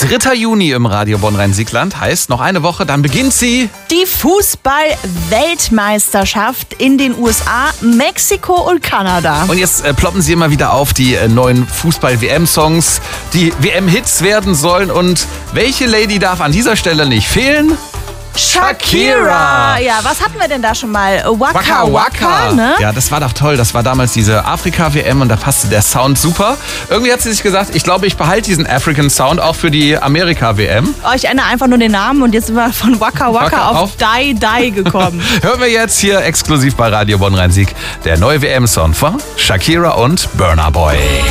3. Juni im Radio Bonn-Rhein-Sieg-Land heißt noch eine Woche, dann beginnt sie. Die Fußball-Weltmeisterschaft in den USA, Mexiko und Kanada. Und jetzt ploppen sie immer wieder auf die neuen Fußball-WM-Songs, die WM-Hits werden sollen. Und welche Lady darf an dieser Stelle nicht fehlen? Shakira! Ja, was hatten wir denn da schon mal? Waka Waka, ne? Ja, das war doch toll. Das war damals diese Afrika-WM und da passte der Sound super. Irgendwie hat sie sich gesagt, ich glaube, ich behalte diesen African Sound auch für die Amerika-WM. Oh, ich ändere einfach nur den Namen und jetzt sind wir von Waka Waka auf Die Die gekommen. Hören wir jetzt hier exklusiv bei Radio Bonn-Rhein-Sieg der neue WM-Song von Shakira und Burna Boy.